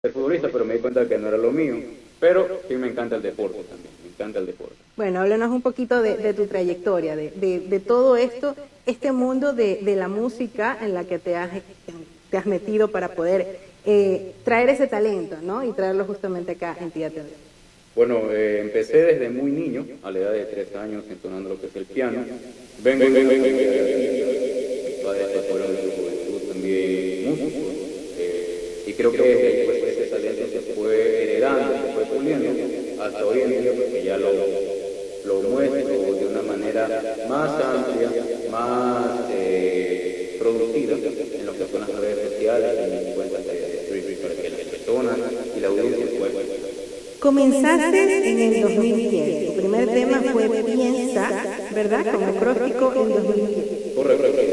ser futbolista, pero me di cuenta que no era lo mío. Pero sí me encanta el deporte también, me encanta el deporte. Bueno, háblanos un poquito de tu trayectoria, de todo esto, este mundo de la música en la que te has metido para poder traer ese talento, ¿no? Y traerlo justamente acá en Tía TV. Bueno, empecé desde muy niño, a la edad de 3 años, entonando lo que es el piano. Mis padres fueron en su juventud también músicos, y creo que desde ahí pues, ese talento se fue heredando, se fue puliendo, hasta hoy en día porque ya lo muestro de una manera más amplia, más productiva en lo que son las redes sociales, en mis cuentas de streaming, para que las personas y la audiencia pues, Comenzaste en el 2010, tu primer tema fue Piensa, ¿verdad? Como acróstico en 2010. correcto.